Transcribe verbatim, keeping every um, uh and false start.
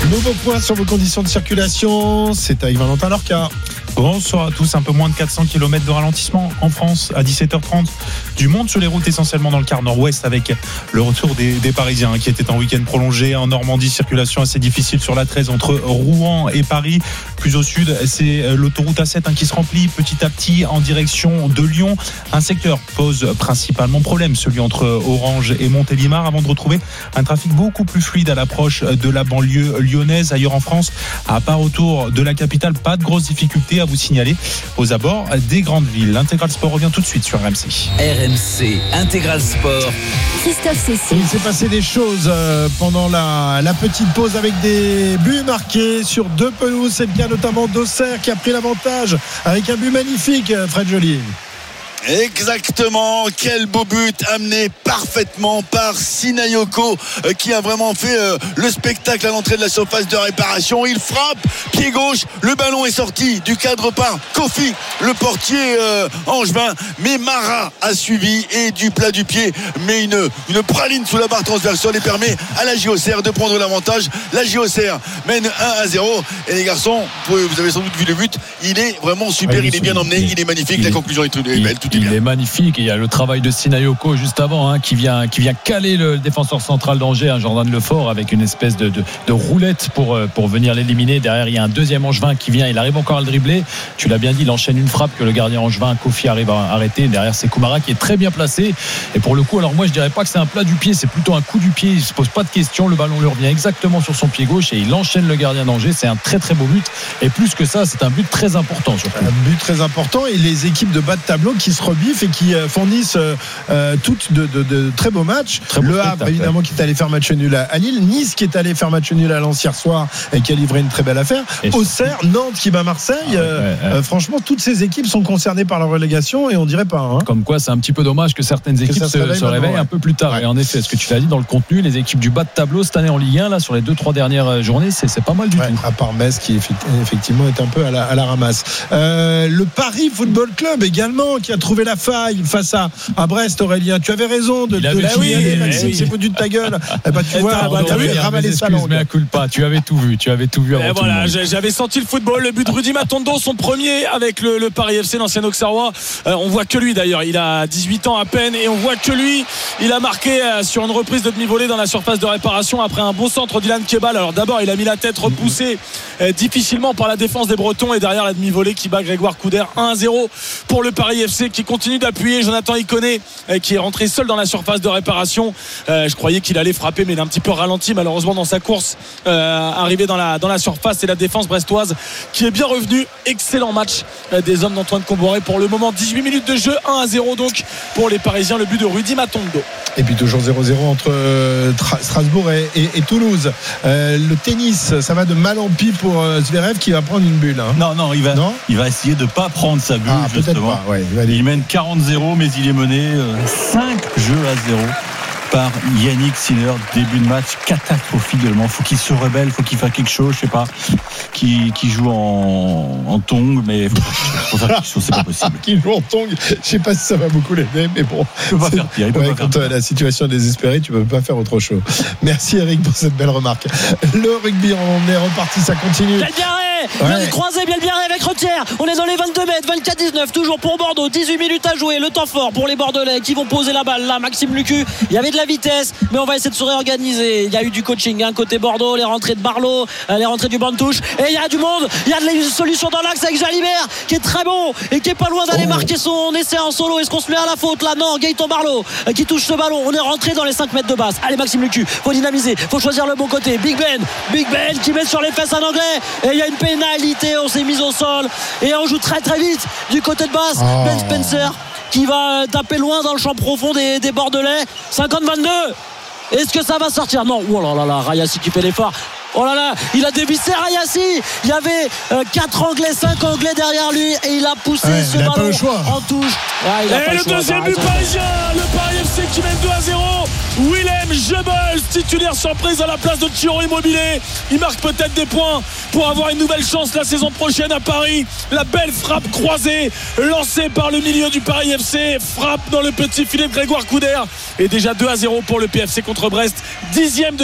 Nouveau point sur vos conditions de circulation, c'est avec Valentin Lorca. Bonsoir à tous, un peu moins de quatre cents kilomètres de ralentissement en France à dix-sept heures trente. Du monde sur les routes essentiellement dans le quart nord-ouest avec le retour des, des Parisiens qui étaient en week-end prolongé. En Normandie, circulation assez difficile sur l'A treize entre Rouen et Paris. Plus au sud, c'est l'autoroute A sept hein, qui se remplit petit à petit en direction de Lyon. Un secteur pose principalement problème, celui entre Orange et Montélimar, avant de retrouver un trafic beaucoup plus fluide à l'approche de la banlieue lyonnaise. Ailleurs en France, à part autour de la capitale, pas de grosses difficultés à vous signaler aux abords des grandes villes. L'Intégral Sport revient tout de suite sur R M C. R M C Intégral Sport. Christophe Cécile. Il s'est passé des choses pendant la, la petite pause avec des buts marqués sur deux pelouses. C'est le cas notamment d'Auxerre qui a pris l'avantage avec un but magnifique, Fred Joly. Exactement, quel beau but amené parfaitement par Sinayoko euh, qui a vraiment fait euh, le spectacle à l'entrée de la surface de réparation. Il frappe, pied gauche, le ballon est sorti du cadre par Kofi, le portier euh, angevin, mais Mara a suivi et du plat du pied met une, une praline sous la barre transversale et permet à la J O C R de prendre l'avantage. La J O C R mène un à zéro et les garçons, vous avez sans doute vu le but, il est vraiment super, ah, il, il est bien emmené, il, il est magnifique, il, la conclusion est, est belle, tout est il bien. est magnifique et il y a le travail de Sinayoko juste avant hein, qui, vient, qui vient caler le défenseur central d'Angers, hein, Jordan Lefort, avec une espèce de, de, de roulette pour, pour venir l'éliminer. Derrière il y a un deuxième angevin qui vient, il arrive encore à le dribbler, tu l'as bien dit, il enchaîne une frappe que le gardien angevin Kofi arrive à arrêter. Derrière c'est Koumara qui est très bien placé et pour le coup, alors moi je dirais pas que c'est un plat du pied, c'est plutôt un coup du pied, il se pose pas de questions, le ballon lui revient exactement sur son pied gauche et il enchaîne le gardien d'Angers. C'est un très très beau but et plus que ça c'est un but très important surtout. Un but très important et les équipes de bas de tableau qui se rebiffent et qui fournissent euh, toutes de, de, de très beaux matchs. Très beau le Havre évidemment qui est allé faire match nul à Lille, Nice qui est allé faire match nul à Lens hier soir et qui a livré une très belle affaire, et Auxerre, Nantes qui bat Marseille. ah, ouais, ouais, ouais. Euh, franchement toutes ces équipes sont concernées par la relégation et on dirait pas hein. Comme quoi c'est un petit peu dommage que certaines que équipes se, se réveillent, se réveillent ouais. un peu plus tard ouais. Et en effet ce que tu l'as dit dans le contenu, les équipes du bas de tableau cette année en Ligue un là, sur les deux trois dernières journées c'est, c'est pas mal du ouais, tout à part Metz qui effectivement est un peu à la, à la ramasse. euh, le Paris Football Club également qui a trouvé la faille face à, à Brest. Aurélien, tu avais raison de, de le signaler, Maxime, c'est foutu de ta gueule. Eh ben, tu vois, tu avais ravalé sa langue. Mais à culpa, tu avais tout vu, tu avais tout vu avant et tout voilà, le monde. J'avais senti le football, le but de Rudy Matondo, son premier avec le, le Paris F C, l'ancien Auxerrois. Euh, on voit que lui d'ailleurs, il a dix-huit ans à peine et on voit que lui, il a marqué euh, sur une reprise de demi-volée dans la surface de réparation après un beau centre d'Ilan Kebal. Alors d'abord, il a mis la tête repoussée euh, difficilement par la défense des Bretons et derrière la demi-volée qui bat Grégoire Couder. Un à zéro pour le Paris F C qui continue d'appuyer. Jonathan Iconé euh, qui est rentré seul dans la surface de réparation. Euh, je croyais qu'il allait frapper mais il a un petit peu ralenti malheureusement dans sa course euh, arrivé dans la, dans la surface. Et la défense brestoise qui est bien revenue. Excellent match euh, des hommes d'Antoine Comboiré pour le moment. Dix-huit minutes de jeu, un à zéro donc pour les Parisiens, le but de Rudy Matondo. Et puis toujours zéro zéro entre euh, Strasbourg et, et, et Toulouse. Euh, le tennis, ça va de mal en pis pour euh, Zverev qui va prendre une bulle hein. Non, non, il va, non il va essayer de ne pas prendre sa bulle ah, justement pas, ouais, il, va aller... il mène quarante zéro mais il est mené euh, cinq jeux à zéro par Yannick Sinner. Début de match catastrophique également. Faut qu'il se rebelle, faut qu'il fasse quelque chose, je sais pas, qui qui joue en, en tong, mais faut, faut faire quelque chose, c'est pas possible. Qui joue en tong, je sais pas si ça va beaucoup l'aider, mais bon. Il peut pas faire pire. Il peut ouais, pas quand faire pire. La situation est désespérée, tu peux pas faire autre chose. Merci Eric pour cette belle remarque. Le rugby, on est reparti, ça continue. Ouais. Le croisé bien bien avec Retière. On est dans les vingt-deux mètres, vingt-quatre dix-neuf, toujours pour Bordeaux. dix-huit minutes à jouer. Le temps fort pour les Bordelais qui vont poser la balle. Là, Maxime Lucu, il y avait de la vitesse, mais on va essayer de se réorganiser. Il y a eu du coaching, hein, côté Bordeaux, les rentrées de Barlow, les rentrées du banc de touche. Et il y a du monde. Il y a de la solution dans l'axe avec Jalibert qui est très bon et qui est pas loin d'aller oh. marquer son essai en solo. Est-ce qu'on se met à la faute là? Non, Gaëtan Barlow qui touche ce ballon. On est rentré dans les cinq mètres de base. Allez, Maxime Lucu, faut dynamiser, faut choisir le bon côté. Big Ben, Big Ben qui met sur les fesses un anglais. Et il y a une pénalité. On s'est mis au sol et on joue très très vite du côté de basse. Oh. Ben Spencer qui va taper loin dans le champ profond des, des Bordelais. cinquante vingt-deux. Est-ce que ça va sortir? Non. Oh là là là, Rayassi qui fait l'effort. Oh là là, il a dévissé Rayassi. Il y avait euh, quatre Anglais, cinq Anglais derrière lui et il a poussé ouais, ce ballon en touche. Ah, il a et pas le, le deuxième but parisien, le Paris F C qui mène deux à zéro. Willem Jebels, titulaire surprise à la place de Thioro Immobilier. Il marque peut-être des points pour avoir une nouvelle chance la saison prochaine à Paris. La belle frappe croisée lancée par le milieu du Paris F C. Frappe dans le petit filet de Grégoire Couder. Et déjà deux à zéro pour le P F C contre Brest. Dixième de